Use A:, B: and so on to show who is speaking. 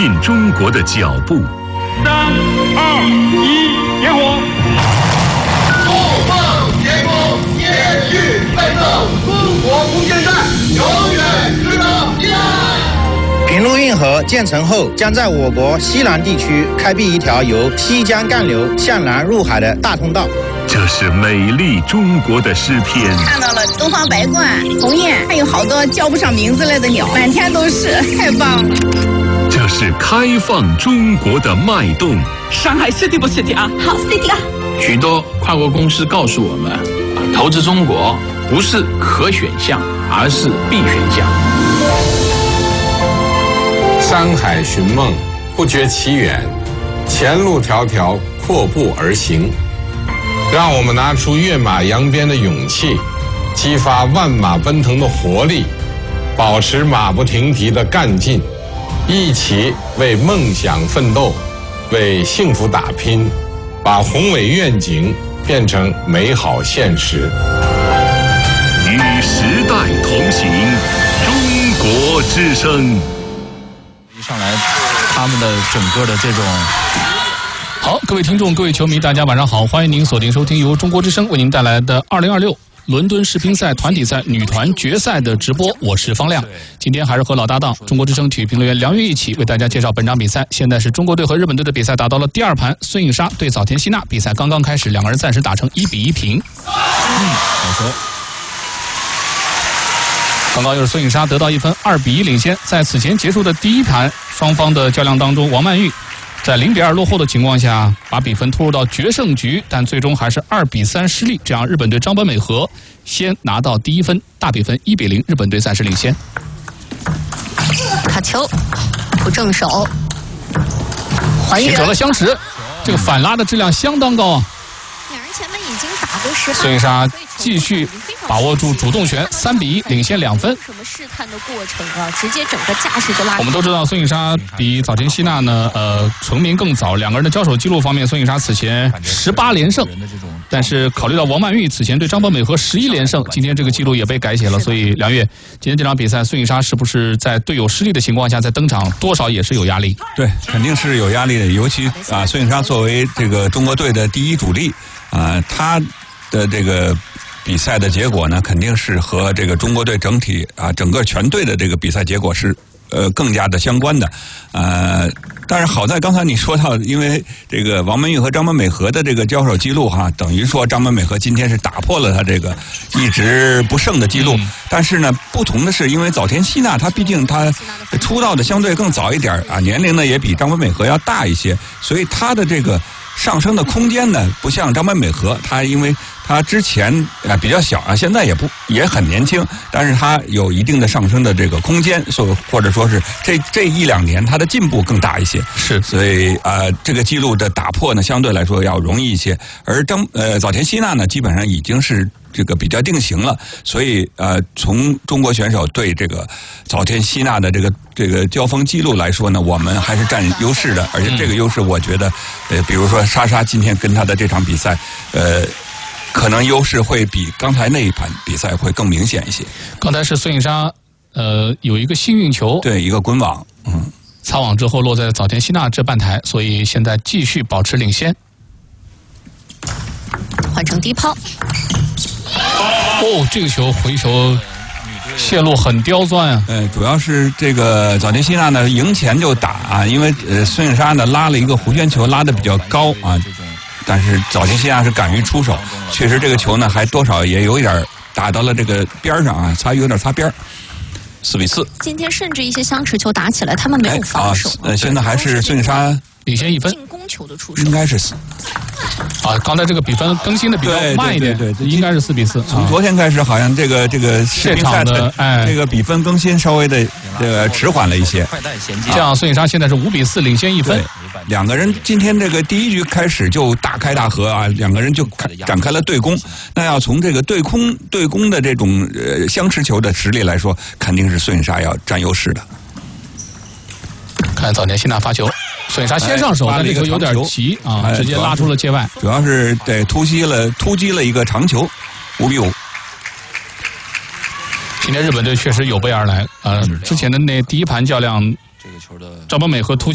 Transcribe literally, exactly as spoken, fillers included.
A: 进中国的脚步。
B: 三二一，点火！
C: 后方前攻，接续奋斗，中国空间站永远值得依赖。
D: 平陆运河建成后，将在我国西南地区开辟一条由西江干流向南入海的大通道。
A: 这是美丽中国的诗篇。
E: 看到了东方白鹳、鸿雁，还有好多叫不上名字来的鸟，满天都是，太棒了。
A: 这是开放中国的脉动。
F: 上海是的不是的啊？
E: 好 ，City 啊！
G: 许多跨国公司告诉我们，啊，投资中国不是可选项，而是必选项。
H: 山海寻梦，不觉其远；前路迢迢，阔步而行。让我们拿出跃马扬鞭的勇气，激发万马奔腾的活力，保持马不停蹄的干劲，一起为梦想奋斗，为幸福打拼，把宏伟愿景变成美好现实。
A: 与时代同行，中国之声。
I: 一上来，他们的整个的这种。
J: 好，各位听众、各位球迷，大家晚上好！欢迎您锁定收听由中国之声为您带来的二零二六伦敦世乒赛团体赛女团决赛的直播。我是方亮，今天还是和老搭档中国之声体育评论员梁月一起为大家介绍本场比赛。现在是中国队和日本队的比赛打到了第二盘，孙颖莎对早田希娜，比赛刚刚开始，两个人暂时打成一比一平。嗯，好球。刚刚又是孙颖莎得到一分，二比一领先。在此前结束的第一盘，双方的较量当中，王曼玉在零比二落后的情况下，把比分拖入到决胜局，但最终还是二比三失利，这样日本队张本美和先拿到第一分，大比分一比零，日本队暂时领先。
K: 卡球，不正手，还原，
J: 形成了相持，这个反拉的质量相当高啊。
K: 两人前面已经打过十八，
J: 孙颖莎继续把握住主动权，三比一领先两分。
K: 什么试探的过程啊？直接整个架势就拉。
J: 我们都知道孙颖莎比早田希娜呢，呃，成名更早。两个人的交手记录方面，孙颖莎此前十八连胜，但是考虑到王曼玉此前对张本美和十一连胜，今天这个记录也被改写了。所以梁月，今天这场比赛，孙颖莎是不是在队友失利的情况下再登场，多少也是有压力？
L: 对，肯定是有压力的。尤其啊，孙颖莎作为这个中国队的第一主力。啊，他的这个比赛的结果呢，肯定是和这个中国队整体啊整个全队的这个比赛结果是呃更加的相关的。呃，但是好在刚才你说到，因为这个王曼玉和张本美和的这个交手记录哈，等于说张本美和今天是打破了他这个一直不胜的记录。嗯、但是呢，不同的是，因为早田希娜她毕竟她出道的相对更早一点啊，年龄呢也比张本美和要大一些，所以她的这个上升的空间呢，不像张本美和，她因为她之前啊比较小啊，现在也不也很年轻，但是她有一定的上升的这个空间，所或者说是这这一两年她的进步更大一些，
J: 是，
L: 所以啊、呃、这个记录的打破呢，相对来说要容易一些。而张呃早田希娜呢，基本上已经是这个比较定型了，所以呃从中国选手对这个早田希娜的这个这个交锋记录来说呢，我们还是占优势的，而且这个优势我觉得呃比如说莎莎今天跟她的这场比赛呃可能优势会比刚才那一盘比赛会更明显一些。
J: 刚才是孙颖莎呃有一个幸运球，
L: 对，一个滚网，嗯，
J: 擦网之后落在早田希娜这半台，所以现在继续保持领先。
K: 换成低抛。
J: 哦，这个球回球线路很刁钻啊。
L: 呃，主要是这个早田希娜呢赢前就打啊，因为呃孙颖莎呢拉了一个弧圈球，拉得比较高啊，但是早田希娜是敢于出手，确实这个球呢还多少也有一点打到了这个边上啊，擦有点擦边。四比四。
K: 今天甚至一些相持球打起来，他们没有防守。
L: 哎、呃，现在还是孙颖莎
J: 领先一分。
K: 进攻球的出手
L: 应该是四。
J: 啊，刚才这个比分更新的比较慢一点，
L: 对对对对，
J: 应该是四比四。
L: 从昨天开始，好像这个这个世乒赛的
J: 哎，
L: 这个比分更新稍微的这个迟缓了一些。
J: 这样，孙颖莎现在是五比四领先一分。
L: 两个人今天这个第一局开始就大开大合啊，两个人就展开了对攻。那要从这个对空对攻的这种呃相持球的实力来说，肯定是孙颖莎要占优势的。
J: 看早年希娜发球，孙颖莎先上手，但这球有点急啊，直接拉出了界外。
L: 主要是对突袭了突击了一个长球，五比五。
J: 今天日本队确实有备而来，呃，之前的那第一盘较量，这个球的张本美和突击。